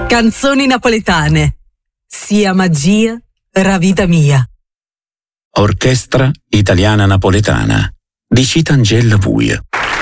Canzoni napoletane. Sia magia, ra vita mia. Orchestra Italiana Napoletana di Citangella Puia.